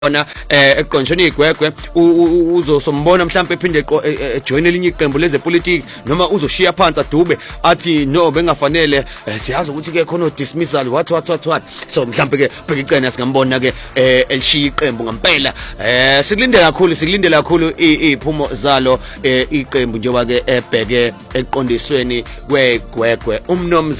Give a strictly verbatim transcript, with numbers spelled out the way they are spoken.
bona eh eqonjweni igwegwe uzosombona mhlawumbe ephinde join elinye iqembu lezepolitiki noma uzoshiya phansi adube athi no bengafanele siyazi ukuthi ke khona dismissal what what what what so mhlawumbe ke bheka iqena singambona ke elishiya iqembu ngempela eh sikulinde kakhulu sikulinde kakhulu iziphumo zalo iqembu njengoba ke ebheke eqondisweni kwegwegwe umnomz